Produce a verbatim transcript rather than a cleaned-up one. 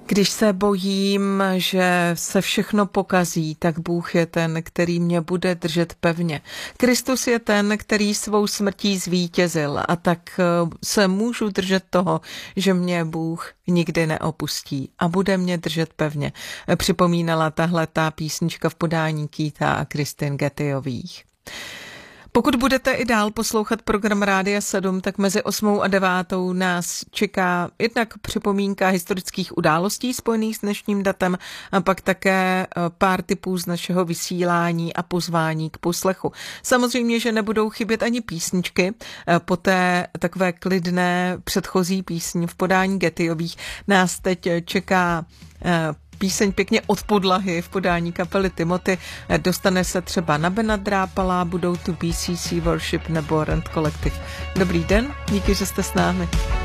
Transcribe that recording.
Když se bojím, že se všechno pokazí, tak Bůh je ten, který mě bude držet pevně. Kristus je ten, který svou smrtí zvítězil, a tak se můžu držet toho, že mě Bůh nikdy neopustí a bude mě držet pevně. Připomínala tahletá písnička v podání Keitha a Kristin Gettyových. Pokud budete i dál poslouchat program Rádia sedm, tak mezi osmou a devátou nás čeká jednak připomínka historických událostí spojených s dnešním datem a pak také pár tipů z našeho vysílání a pozvání k poslechu. Samozřejmě, že nebudou chybět ani písničky. Po té takové klidné předchozí písni v podání Gettyových nás teď čeká píseň pěkně od podlahy v podání kapely Timothy. Dostane se třeba na Bena Drápala, budou tu B C C Worship nebo Rent Collective. Dobrý den, díky, že jste s námi.